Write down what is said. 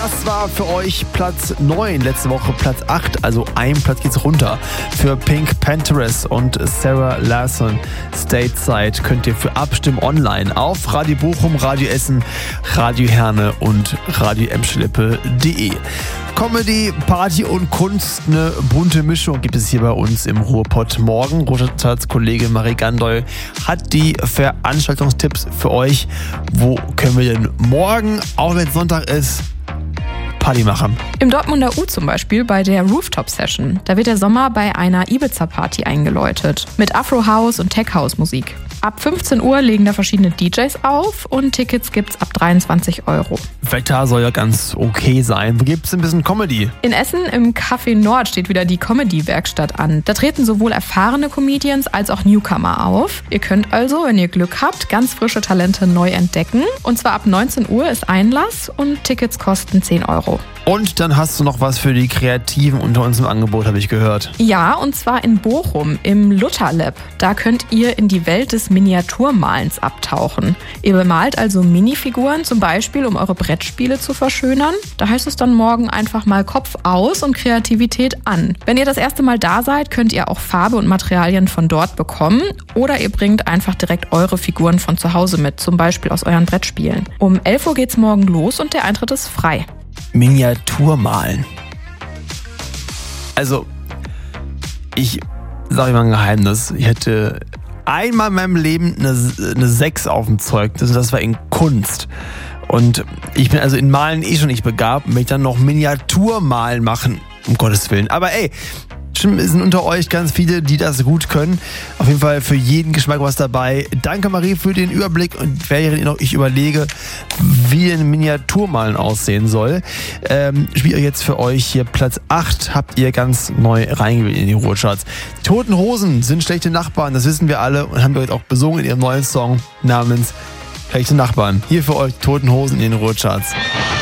Das war für euch Platz 9, letzte Woche Platz 8, also ein Platz geht's runter. Für Pink Panthers und Sarah Larsson. Stateside könnt ihr für abstimmen online auf Radio Bochum, Radio Essen, Radio Herne und Radio Emschlippe.de. Comedy, Party und Kunst, eine bunte Mischung gibt es hier bei uns im Ruhrpott. Morgen Ruhrpotts Kollegin Marie Gandoy hat die Veranstaltungstipps für euch. Wo können wir denn morgen, auch wenn es Sonntag ist, Party machen? Im Dortmunder U zum Beispiel bei der Rooftop-Session. Da wird der Sommer bei einer Ibiza-Party eingeläutet. Mit Afro-House und Tech-House-Musik. Ab 15 Uhr legen da verschiedene DJs auf und Tickets gibt's ab 23 €. Wetter soll ja ganz okay sein. Wo gibt's ein bisschen Comedy? In Essen im Café Nord steht wieder die Comedy-Werkstatt an. Da treten sowohl erfahrene Comedians als auch Newcomer auf. Ihr könnt also, wenn ihr Glück habt, ganz frische Talente neu entdecken. Und zwar ab 19 Uhr ist Einlass und Tickets kosten 10 €. Und dann hast du noch was für die Kreativen unter uns im Angebot, habe ich gehört. Ja, und zwar in Bochum im Luther Lab. Da könnt ihr in die Welt des Miniaturmalens abtauchen. Ihr bemalt also Minifiguren, zum Beispiel, um eure Brettspiele zu verschönern. Da heißt es dann morgen einfach mal Kopf aus und Kreativität an. Wenn ihr das erste Mal da seid, könnt ihr auch Farbe und Materialien von dort bekommen. Oder ihr bringt einfach direkt eure Figuren von zu Hause mit, zum Beispiel aus euren Brettspielen. Um 11 Uhr geht's morgen los und der Eintritt ist frei. Miniaturmalen. Also, ich sage mal ein Geheimnis. Ich hatte einmal in meinem Leben eine 6 auf dem Zeugnis und das war in Kunst. Und ich bin also in Malen schon nicht begabt, möchte ich dann noch Miniaturmalen machen, um Gottes Willen. Aber ey, bestimmt sind unter euch ganz viele, die das gut können. Auf jeden Fall für jeden Geschmack was dabei. Danke Marie für den Überblick und während ich überlege, wie ein Miniaturmalen aussehen soll, spiele ich jetzt für euch hier Platz 8, habt ihr ganz neu reingewählt in die Ruhrcharts. Die Toten Hosen sind schlechte Nachbarn, das wissen wir alle und haben wir heute auch besungen in ihrem neuen Song namens Schlechte Nachbarn. Hier für euch Toten Hosen in den Ruhrcharts.